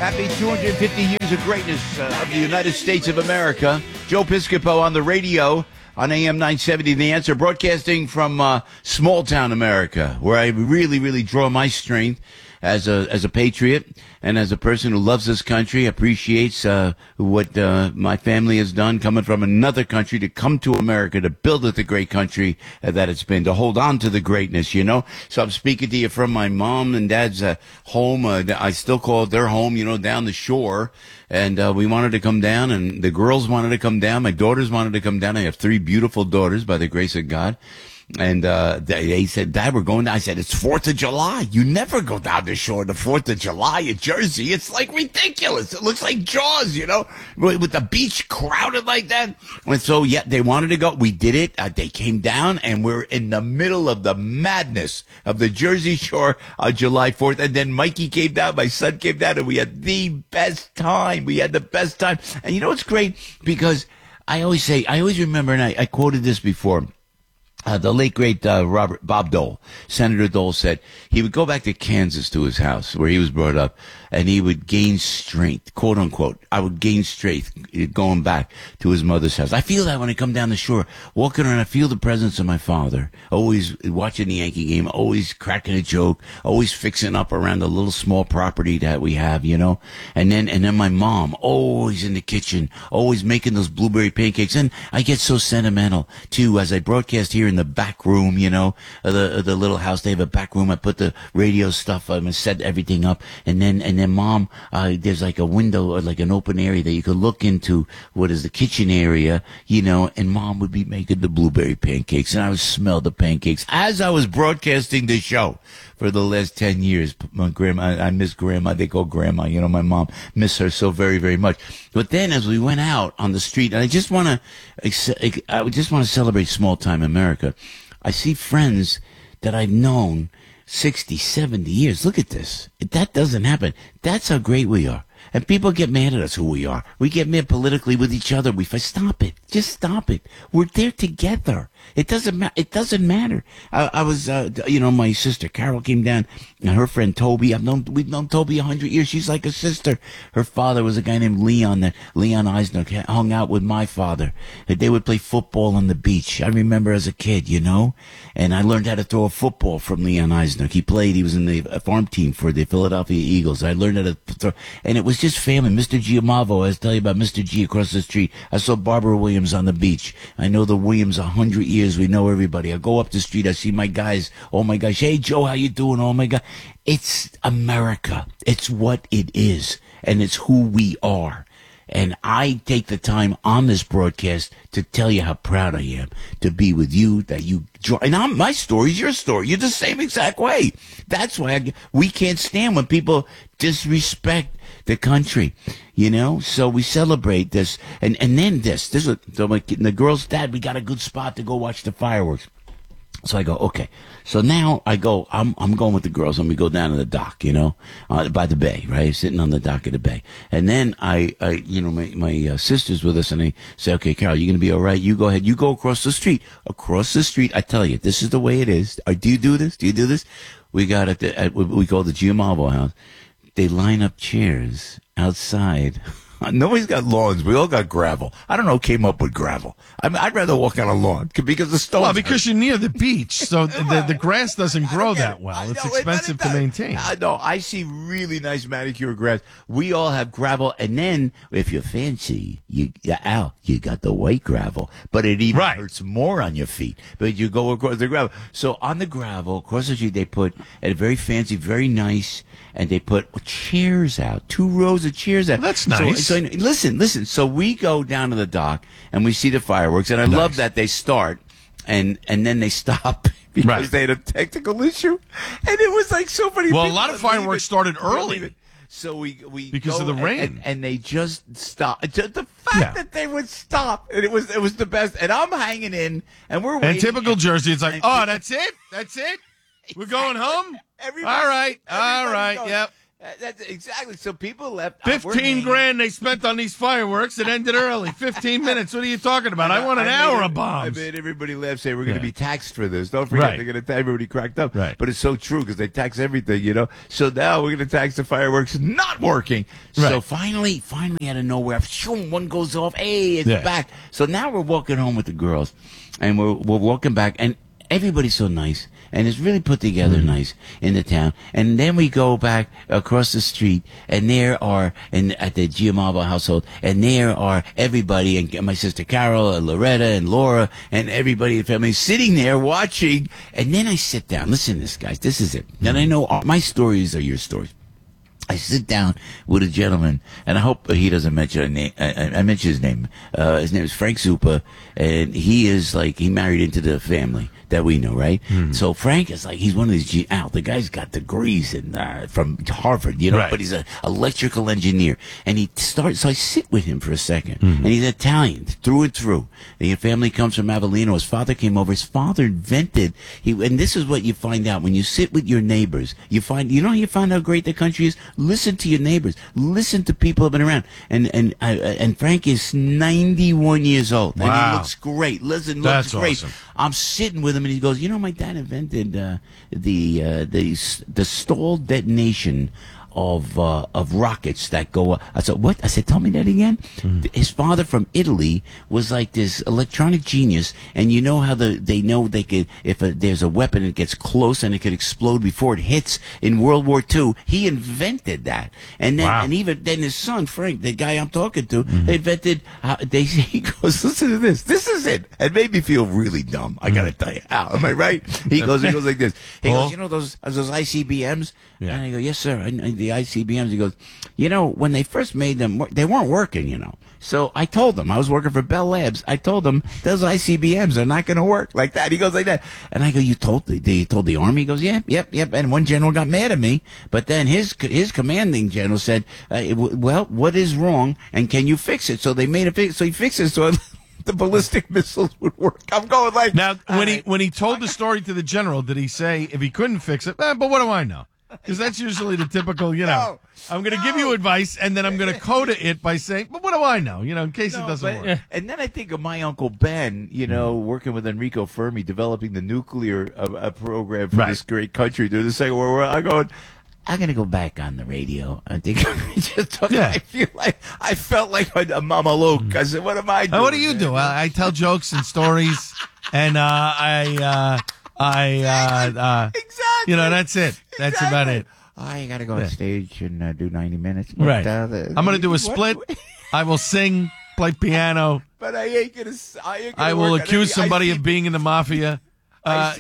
Happy 250 years of greatness of the United States of America. Joe Piscopo on the radio on AM 970 The Answer, broadcasting from small town America, where I really, really draw my strength as a patriot and as a person who loves this country, appreciates what my family has done, coming from another country to come to America to build it the great country that it's been, to hold on to the greatness, you know. So I'm speaking to you from my mom and dad's home. I still call it their home, you know, down the shore. And we wanted to come down, and the girls wanted to come down. My daughters wanted to come down. I have 3 beautiful daughters, by the grace of God. And they said, Dad, we're going down. I said, it's 4th of July. You never go down the shore the 4th of July in Jersey. It's like ridiculous. It looks like Jaws, you know, with the beach crowded like that. And so, yeah, they wanted to go. We did it. They came down, and we're in the middle of the madness of the Jersey Shore on July 4th. And then Mikey came down, my son came down, and we had the best time. We had the best time. And you know what's great? Because I always remember, and I quoted this before. The late, great Bob Dole, Senator Dole, said he would go back to Kansas, to his house where he was brought up, and he would gain strength, quote unquote. I would gain strength going back to his mother's house. I feel that when I come down the shore, walking around, I feel the presence of my father, always watching the Yankee game, always cracking a joke, always fixing up around the little small property that we have, you know. And then my mom, always in the kitchen, always making those blueberry pancakes. And I get so sentimental too as I broadcast here in the back room, you know, the little house. They have a back room. I put the radio stuff, I set everything up, and then mom, there's like a window or like an open area that you could look into what is the kitchen area, you know, and mom would be making the blueberry pancakes, and I would smell the pancakes as I was broadcasting the show for the last 10 years. My grandma, I miss grandma. They call grandma, you know, my mom, miss her so very, very much. But then as we went out on the street, and I just want to celebrate small time America. I see friends that I've known 60, 70 years. Look at this. That doesn't happen. That's how great we are. And people get mad at us who we are. We get mad politically with each other. We stop it. Just stop it. We're there together. It doesn't matter. It doesn't matter. I was, you know, my sister Carol came down, and her friend Toby. We've known Toby 100 years. She's like a sister. Her father was a guy named Leon Eisner, hung out with my father. They would play football on the beach. I remember as a kid, you know, and I learned how to throw a football from Leon Eisner. He was in the farm team for the Philadelphia Eagles. I learned how to throw, and it was just family. Mr. Giamavo, I was telling you about Mr. G across the street. I saw Barbara Williams on the beach. I know the Williams 100 years. We know everybody. I go up the street. I see my guys. Oh my gosh. Hey, Joe, how you doing? Oh my God. It's America. It's what it is. And it's who we are. And I take the time on this broadcast to tell you how proud I am to be with you, that you join. And my story's your story. You're the same exact way. That's why we can't stand when people disrespect the country, you know? So we celebrate this. And then so the girls, Dad, we got a good spot to go watch the fireworks. So I go, okay. So now I'm going with the girls, and we go down to the dock, you know, by the bay, right? Sitting on the dock of the bay. And then my sister's with us, and I say, okay, Carol, you going to be all right? You go ahead. You go across the street. Across the street, I tell you, this is the way it is. Do you do this? Do you do this? We got we call the Giamavo house. They line up chairs outside. Nobody's got lawns. We all got gravel. I don't know who came up with gravel. I mean, I'd rather walk on a lawn because the stones. Well, because you're near the beach, so the grass doesn't grow that well. It's expensive to maintain. No, I see really nice manicure grass. We all have gravel, and then if you're fancy, you got the white gravel, but it even hurts more on your feet. But you go across the gravel. So on the gravel, across the street, they put a very fancy, very nice, and they put chairs out, 2 rows of chairs out. Well, that's nice. So listen. So we go down to the dock and we see the fireworks, and I love that they start and then they stop because they had a technical issue, and it was like so many. Well, a lot of fireworks started early. So we because of the rain, and they just stopped. Just the fact that they would stop, and it was the best. And I'm hanging in, and we're waiting. And typical Jersey, it's like, oh, that's it. We're going home. All right. Yep. That's exactly. So people left. 15 grand they spent on these fireworks. It ended early. 15 minutes. What are you talking about? I want an hour of bombs. I made everybody laugh. Say we're going to be taxed for this. Don't forget they're going to. Everybody cracked up. Right. But it's so true because they tax everything. So now we're going to tax the fireworks not working. Right. So finally, out of nowhere, one goes off. Hey, it's back. So now we're walking home with the girls, and we're walking back, and everybody's so nice. And it's really put together nice in the town. And then we go back across the street, and there are, at the Giammalvo household, and there are everybody, and my sister Carol, and Loretta, and Laura, and everybody in the family sitting there watching. And then I sit down. Listen to this, guys. This is it. And I know my stories are your stories. I sit down with a gentleman, and I hope he doesn't mention a name. I mention his name. His name is Frank Zupa, and he married into the family that we know, right? Mm-hmm. So Frank is he's one of these the guy's got degrees from Harvard, right. But he's an electrical engineer, and so I sit with him for a second, and he's Italian through and through. And his family comes from Avellino. His father came over. His father invented, and this is what you find out when you sit with your neighbors. You find how great the country is. Listen to your neighbors. Listen to people who have been around. And Frank is 91 years old. Wow. And he looks great. Looks great. Awesome. I'm sitting with him, and he goes, my dad invented the stalled detonation of rockets that go up. I said, what? I said, tell me that again. His father from Italy was like this electronic genius, and you know how they know they could, if there's a weapon, it gets close and it could explode before it hits in World War II. He invented that. And then, and even then his son, Frank, the guy I'm talking to, invented, he goes, listen to this. This is it. It made me feel really dumb. I gotta tell you. Al, am I right? He goes like this. He goes, those ICBMs? Yeah. And I go, yes, sir. The ICBMs. He goes, when they first made them, they weren't working, So I told them, I was working for Bell Labs. I told them, those ICBMs are not going to work like that. He goes like that. And I go, you told the Army? He goes, yep. And one general got mad at me. But then his commanding general said, well, what is wrong? And can you fix it? So they made a fix. So he fixed it. So the ballistic missiles would work. I'm going like. Now, when he told the story to the general, did he say, if he couldn't fix it, but what do I know? Because that's usually the typical, I'm going to give you advice, and then I'm going to code it by saying, but what do I know, in case it doesn't work. And then I think of my Uncle Ben, working with Enrico Fermi, developing the nuclear program for this great country during the Second World War. I'm going to go back on the radio. I think I felt like a Mama Luke. I said, what am I doing? What do you do? I tell jokes and stories, and exactly. That's it. That's about it. I got to go on stage and do 90 minutes. But, right. I'm going to do a split. I will sing, play piano. But I ain't going to. I will accuse somebody of being in the mafia. Yeah.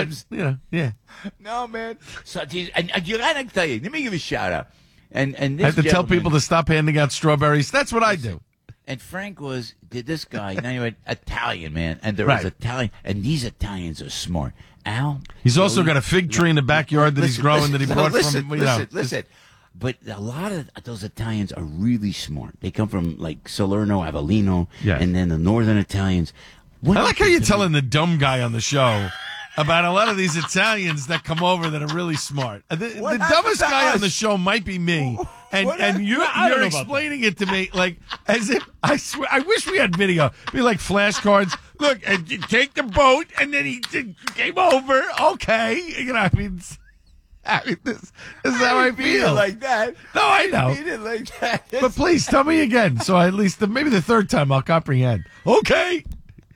No, man. So, and I got to tell you, let me give you a shout out. And this I have to tell people to stop handing out strawberries. That's what I do. And Frank did this guy, now you're Italian, man, and there was Italian, and these Italians are smart. Al, he's also got a fig tree in the backyard that he's growing that he brought from. Listen. But a lot of those Italians are really smart. They come from Salerno, Avellino, and then the northern Italians. I like how you're telling the dumb guy on the show about a lot of these Italians that come over that are really smart. The dumbest guy on the show might be me. And you're explaining it to me as if I swear. I wish we had video. Be like flashcards. Look, and you take the boat, and then he came over. Okay, this is how I feel. Like that. No, I know. I mean it like that. But please tell me again, so at least maybe the third time I'll comprehend. Okay.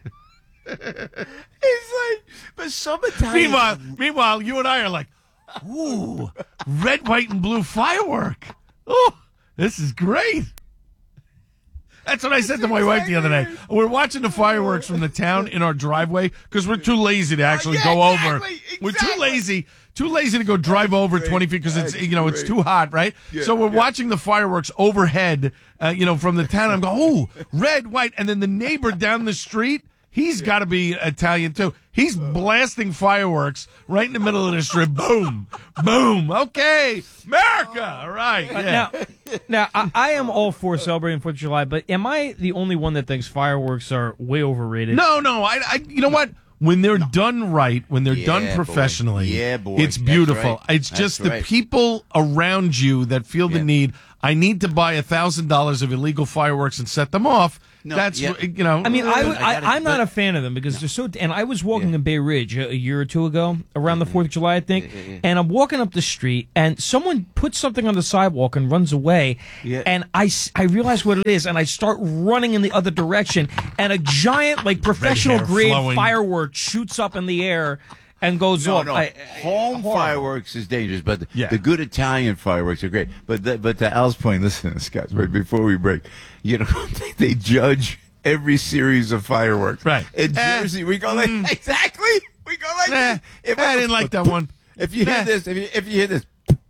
It's but some Italians. Meanwhile, you and I are like, ooh, red, white, and blue firework. Oh, this is great. That's what I said to my wife the other day. We're watching the fireworks from the town in our driveway because we're too lazy to actually go over. Exactly. We're too lazy to go drive over 20 feet because it's it's too hot, right? Yeah, so we're watching the fireworks overhead, from the town. I'm going, oh, red, white, and then the neighbor down the street. He's got to be Italian, too. He's blasting fireworks right in the middle of the strip. Boom. Boom. Okay. America. All right. Now, I am all for celebrating 4th of July, but am I the only one that thinks fireworks are way overrated? No. I you know what? when they're done right, when they're done boy. professionally, Yeah, boy. it's That's beautiful. right. It's just That's the right. people around you that feel the Yeah. need. I need to buy $1,000 of illegal fireworks and set them off. No, That's yeah. you know. I mean, I I'm not a fan of them because they're so. And I was walking in Bay Ridge a year or two ago around the 4th of July, I think, and I'm walking up the street, and someone puts something on the sidewalk and runs away, Yeah. and I realize what it is, and I start running in the other direction, and a giant, like professional hair grade flowing. firework shoots up in the air and goes No, off. no. Home fireworks is dangerous, but Yeah. the good Italian fireworks are great. But to Al's point, listen to this, guys. Right before we break, you know, they judge every series of fireworks. Right. In Jersey, we go like exactly. We go like this. I didn't like that one. If you hear this, if you hear this,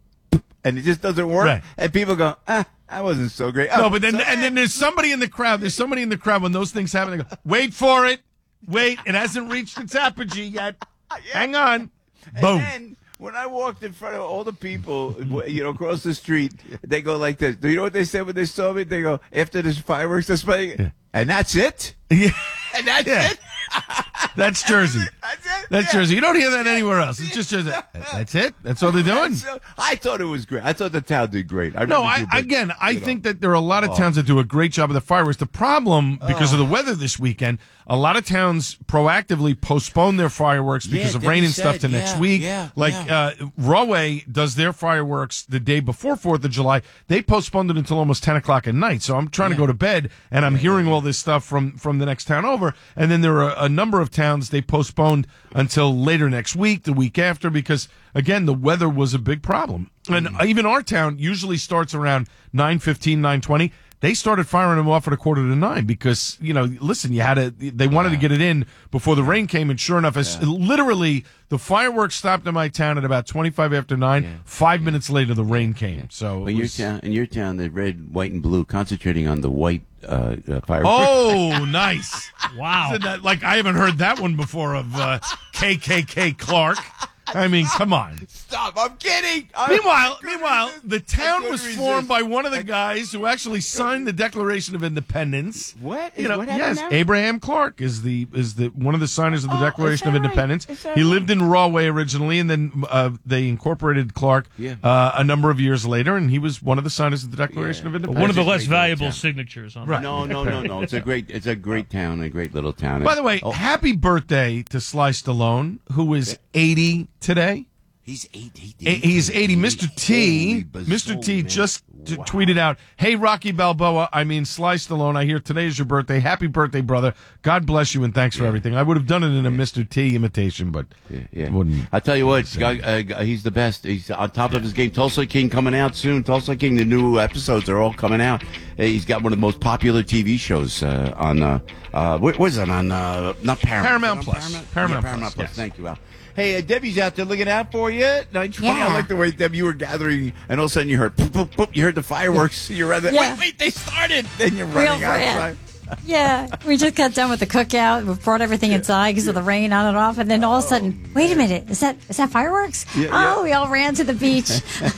and it just doesn't work, Right. and people go, that wasn't so great. No, Oh, but then so- and then there's somebody in the crowd. There's somebody in the crowd when those things happen. They go, wait for it. Wait, it hasn't reached its apogee yet. Hang on. And Boom. then when I walked in front of all the people, you know, across the street, they go like this. Do you know what they said when they saw me? They go, after this fireworks display, and that's it? Yeah. And that's Yeah. it? That's Jersey. That's it? That's Yeah. Jersey. You don't hear that anywhere else. It's just Jersey. That's it. That's all they're doing. So, I thought it was great. I thought the town did great. No, really I do, but, again, I you know. think that there are a lot of towns that do a great job of the fireworks. The problem, because of the weather this weekend, a lot of towns proactively postpone their fireworks because of Debbie rain and stuff said, to next yeah, week. yeah, Like yeah. Rahway does their fireworks the day before 4th of July. They postponed it until almost 10 o'clock at night. So I'm trying to go to bed, and I'm hearing all this stuff from the next town over. And then there are a number of towns they postponed until later next week, the week after, because, again, the weather was a big problem. And even our town usually starts around 9:15, 9:20. They started firing them off at 8:45 because, you know, listen, they wanted to get it in before the rain came. And sure enough, literally the fireworks stopped in my town at about 25 after 9. 5 minutes later, the rain came. So But in your town, the red, white, and blue, concentrating on the white fireworks. Oh, nice. Wow. Isn't that, like, I haven't heard that one before of KKK Clark. I mean, come on. Stop! I'm kidding. Meanwhile, the town couldn't was resist. formed by one of the guys who actually signed the Declaration of Independence. What? You know, What happened yes, now? Abraham Clark is the one of the signers of the Declaration of that right? Independence. Is that He right? lived in Rahway originally, and then they incorporated Clark a number of years later, and he was one of the signers of the Declaration of Independence. One of the That's a less great little valuable town. signatures on Right. No. It's a great town, a great little town. By the way, Oh, happy birthday to Sly Stallone, who is 80 today. he's 80. He's 80. Mr. T, Holy Mr. T bazoo, just man. Wow. tweeted out, "Hey, Rocky Balboa, I mean Sly Stallone, I hear today is your birthday. Happy birthday, brother. God bless you and thanks for everything." I would have done it in a Mr. T imitation, but Yeah. wouldn't. I'll tell you what, he's the best. He's on top of his game. Tulsa King coming out soon. Tulsa King, the new episodes are all coming out. He's got one of the most popular TV shows on, what is it, on, not Paramount Paramount. Plus. Paramount Paramount Plus. Plus, yes. Thank you, Al. Hey, Debbie's out there looking out for you. 9:20. I Yeah. like the way, Debbie, you were gathering, and all of a sudden you heard, boop, boop, boop, you heard the fireworks. You're rather, Yeah. wait, they started. Then you're Real running outside. Yeah, we just got done with the cookout. We brought everything inside because of the rain on and off, and then all of a sudden, wait a minute, is that fireworks? Yeah. We all ran to the beach.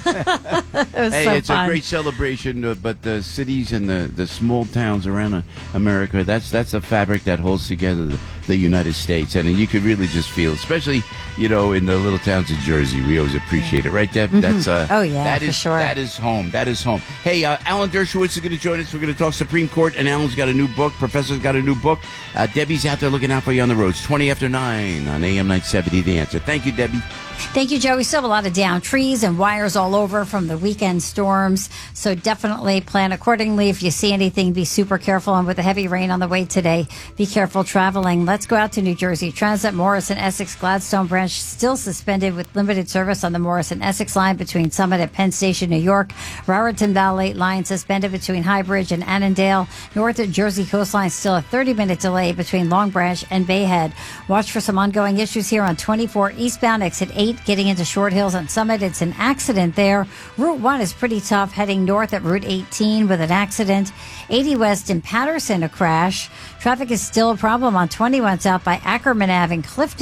It was Hey, so it's fun. a great celebration, but the cities and the small towns around America, that's the fabric that holds together the United States. And you could really just feel, especially, you know, in the little towns of Jersey, we always appreciate it, right, Deb? That's Oh, yeah, that for is sure. That is home. That is home. Hey, Alan Dershowitz is going to join us. We're going to talk Supreme Court, and Alan's got a new book. Professor's got a new book. Debbie's out there looking out for you on the roads. 20 after 9 on AM 970, The Answer. Thank you, Debbie. Thank you, Joe. We still have a lot of down trees and wires all over from the weekend storms. So definitely plan accordingly. If you see anything, be super careful. And with the heavy rain on the way today, be careful traveling. Let's go out to New Jersey. Transit Morrison Essex Gladstone branch still suspended with limited service on the Morrison Essex line between Summit and Penn Station, New York. Raritan Valley line suspended between High Bridge and Annandale. North of Jersey coastline still a 30-minute delay between Long Branch and Bayhead. Watch for some ongoing issues here on 24 eastbound exit 8 getting into Short Hills and Summit. It's an accident there. Route 1 is pretty tough heading north at Route 18 with an accident. 80 west in Patterson, a crash. Traffic is still a problem on 21 south by Ackerman Ave in Clifton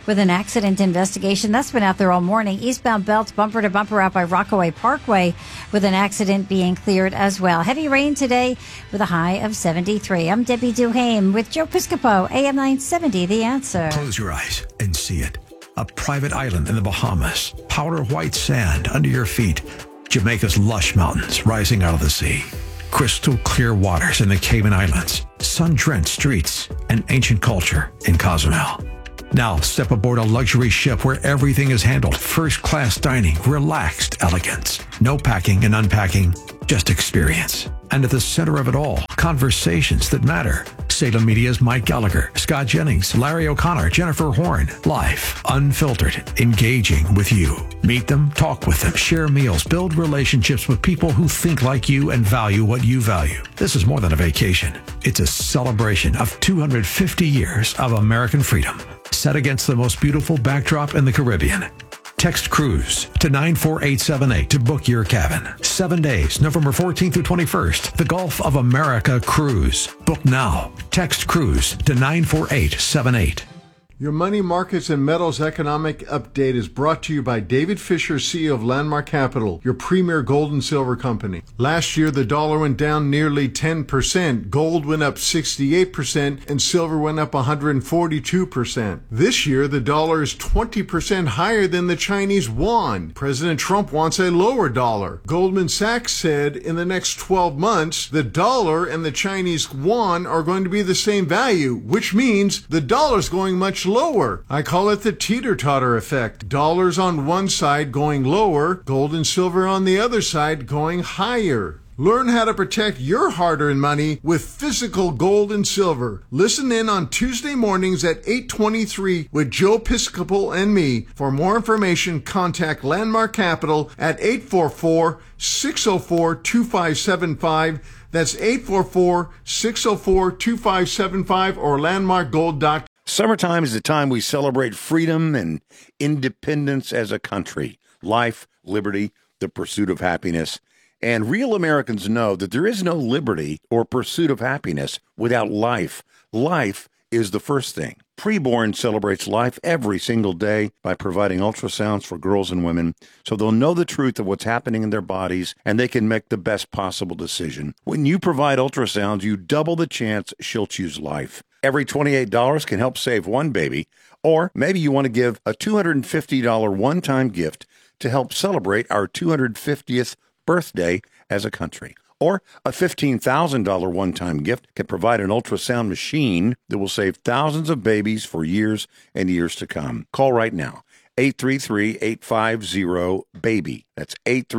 with an accident investigation. That's been out there all morning. Eastbound belt bumper to bumper out by Rockaway Parkway with an accident being cleared as well. Heavy rain today with a high of 73. I'm Debbie Duhame with Joe Piscopo, AM 970, The Answer. Close your eyes and see it. A private island in the Bahamas. Powder white sand under your feet. Jamaica's lush mountains rising out of the sea. Crystal clear waters in the Cayman Islands. Sun-drenched streets and ancient culture in Cozumel. Now step aboard a luxury ship where everything is handled. First-class dining, relaxed elegance. No packing and unpacking, just experience. And at the center of it all, conversations that matter. Salem Media's Mike Gallagher, Scott Jennings, Larry O'Connor, Jennifer Horn. Live, unfiltered, engaging with you. Meet them, talk with them, share meals, build relationships with people who think like you and value what you value. This is more than a vacation. It's a celebration of 250 years of American freedom, set against the most beautiful backdrop in the Caribbean. Text cruise to 94878 to book your cabin. 7 days, November 14th through 21st. The Gulf of America Cruise. Book now. Text cruise to 94878. Your Money Markets and Metals Economic Update is brought to you by David Fisher, CEO of Landmark Capital, your premier gold and silver company. Last year, the dollar went down nearly 10%, gold went up 68%, and silver went up 142%. This year, the dollar is 20% higher than the Chinese yuan. President Trump wants a lower dollar. Goldman Sachs said in the next 12 months, the dollar and the Chinese yuan are going to be the same value, which means the dollar's going much lower. I call it the teeter-totter effect. Dollars on one side going lower, gold and silver on the other side going higher. Learn how to protect your hard-earned money with physical gold and silver. Listen in on Tuesday mornings at 8:23 with Joe Piscopo and me. For more information, contact Landmark Capital at 844-604-2575. That's 844-604-2575 or landmarkgold.com. Summertime is the time we celebrate freedom and independence as a country. Life, liberty, the pursuit of happiness. And real Americans know that there is no liberty or pursuit of happiness without life. Life is the first thing. Preborn celebrates life every single day by providing ultrasounds for girls and women so they'll know the truth of what's happening in their bodies and they can make the best possible decision. When you provide ultrasounds, you double the chance she'll choose life. Every $28 can help save one baby, or maybe you want to give a $250 one-time gift to help celebrate our 250th birthday as a country. Or a $15,000 one-time gift can provide an ultrasound machine that will save thousands of babies for years and years to come. Call right now. 833-850-BABY. That's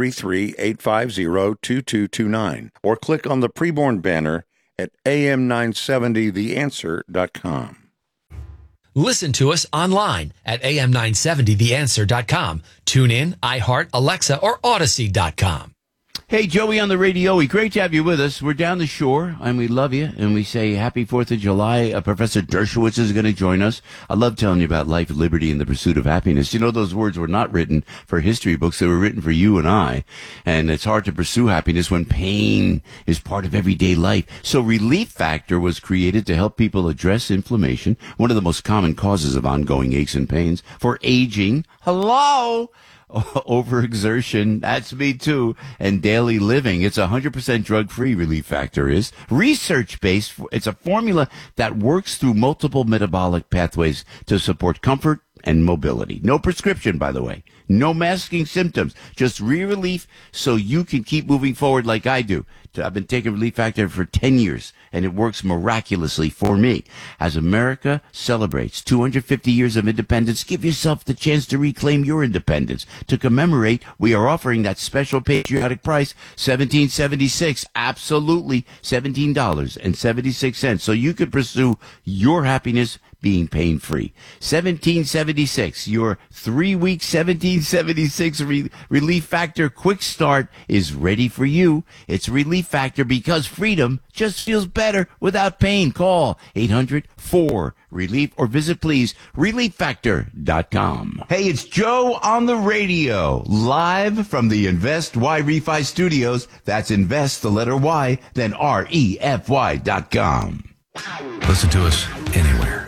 833-850-2229. Or click on the preborn banner at am970theanswer.com. Listen to us online at am970theanswer.com. Tune in, iHeart, Alexa, or Odyssey.com. Hey, Joey on the radio. Great to have you with us. We're down the shore, and we love you, and we say happy 4th of July. Professor Dershowitz is going to join us. I love telling you about life, liberty, and the pursuit of happiness. You know, those words were not written for history books. They were written for you and I, and it's hard to pursue happiness when pain is part of everyday life. So Relief Factor was created to help people address inflammation, one of the most common causes of ongoing aches and pains, for aging. Hello? Overexertion, that's me too, and daily living. It's 100% drug-free. Relief Factor is research-based. It's a formula that works through multiple metabolic pathways to support comfort and mobility. No prescription, by the way. No masking symptoms. Just relief so you can keep moving forward like I do. I've been taking Relief Factor for 10 years, and it works miraculously for me. As America celebrates 250 years of independence, give yourself the chance to reclaim your independence. To commemorate, we are offering that special patriotic price, $17.76. Absolutely, $17.76. So you can pursue your happiness being pain-free. $17.76. Your 3-week $17.76 Relief Factor quick start is ready for you. It's Relief Factor because freedom just feels better without pain. Call 800-4-RELIEF or visit, please, relieffactor.com. Hey, it's Joe on the radio, live from the Invest Y Refi Studios. That's invest, the letter Y, then REFY.com. Listen to us anywhere.